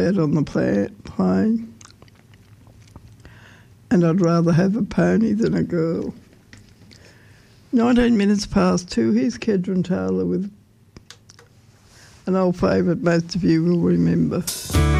out on the plane, and I'd rather have a pony than a girl. 19 minutes past 2, here's Kedron Taylor with an old favourite most of you will remember.